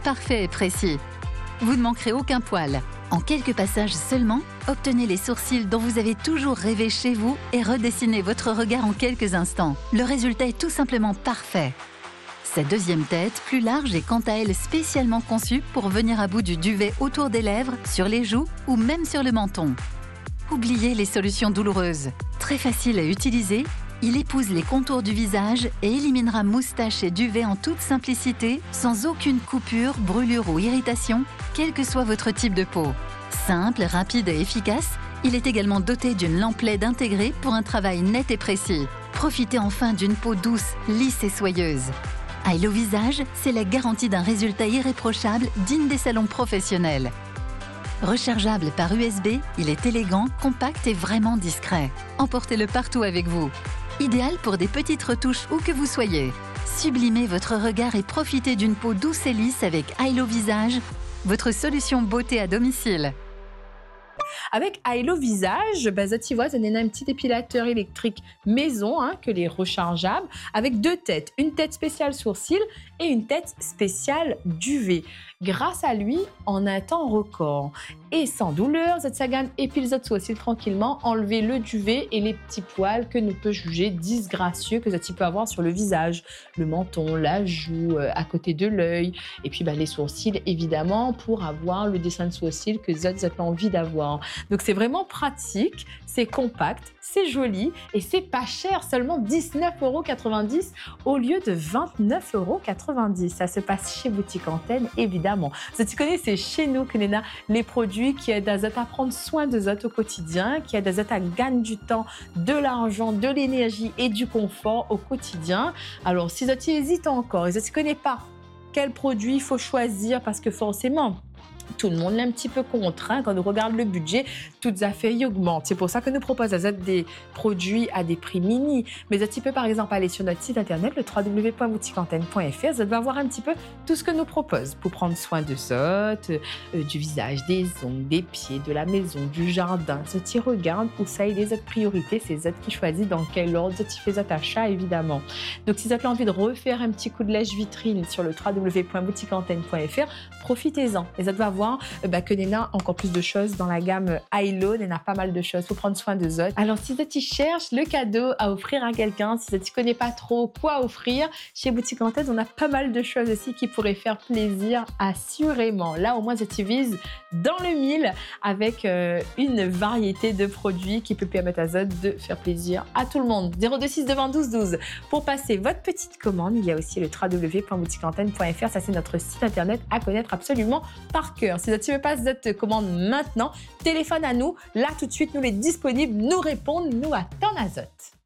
parfait et précis. Vous ne manquerez aucun poil. En quelques passages seulement, obtenez les sourcils dont vous avez toujours rêvé chez vous et redessinez votre regard en quelques instants. Le résultat est tout simplement parfait. Cette deuxième tête, plus large, est quant à elle spécialement conçue pour venir à bout du duvet autour des lèvres, sur les joues ou même sur le menton. Oubliez les solutions douloureuses. Très facile à utiliser, il épouse les contours du visage et éliminera moustache et duvet en toute simplicité, sans aucune coupure, brûlure ou irritation, quel que soit votre type de peau. Simple, rapide et efficace, il est également doté d'une lampe LED intégrée pour un travail net et précis. Profitez enfin d'une peau douce, lisse et soyeuse. Hilo Visage, c'est la garantie d'un résultat irréprochable digne des salons professionnels. Rechargeable par USB, il est élégant, compact et vraiment discret. Emportez-le partout avec vous. Idéal pour des petites retouches où que vous soyez. Sublimez votre regard et profitez d'une peau douce et lisse avec Hilo Visage, votre solution beauté à domicile. Avec Hilo Visage, tu vois, ça donne un petit épilateur électrique maison, que les rechargeables, avec deux têtes, une tête spéciale sourcils et une tête spéciale duvet. Grâce à lui, en un temps record et sans douleur, cette sagane épile les sourcils tranquillement, enlever le duvet et les petits poils que nous peut juger disgracieux que ça peut avoir sur le visage, le menton, la joue, à côté de l'œil, et puis les sourcils évidemment pour avoir le dessin de sourcils que vous avez envie d'avoir. Donc c'est vraiment pratique, c'est compact, c'est joli et c'est pas cher, seulement 19,90 € au lieu de 29,90 €. Ça se passe chez Boutique Antenne, évidemment. Tu connais, c'est chez nous que nous avons les produits qui aident à prendre soin de vous au quotidien, qui aident à gagner du temps, de l'argent, de l'énergie et du confort au quotidien. Alors, si tu hésites encore et si tu ne connais pas quel produit il faut choisir, parce que forcément, tout le monde est un petit peu contraint quand on regarde le budget, toutes affaires augmentent. C'est pour ça que nous proposons des produits à des prix mini. Mais tu peux par exemple aller sur notre site internet, le www.boutiqueantenne.fr. Vous allez voir un petit peu tout ce que nous proposons pour prendre soin de du visage, des ongles, des pieds, de la maison, du jardin. Tu regardes où ça et les autres priorités, c'est eux qui choisissent dans quel ordre tu fais cet achat, évidemment. Donc si vous avez envie de refaire un petit coup de lèche vitrine sur le www.boutiqueantenne.fr, profitez-en. Et ça va voir que Nena encore plus de choses dans la gamme Hilo. Nena pas mal de choses pour prendre soin de Zot. Alors si tu cherches le cadeau à offrir à quelqu'un, si tu connais pas trop quoi offrir, chez Boutique Antenne, on a pas mal de choses aussi qui pourraient faire plaisir assurément. Là au moins tu vises dans le mille avec une variété de produits qui peut permettre à Zot de faire plaisir à tout le monde. 026 20 12 12 pour passer votre petite commande. Il y a aussi le www.boutiqueantenne.fr. Ça c'est notre site internet à connaître absolument par cœur. Si tu veux pas cette commande maintenant, téléphone à nous. Là, tout de suite, nous les disponibles, nous répondent, nous attendons à Zot.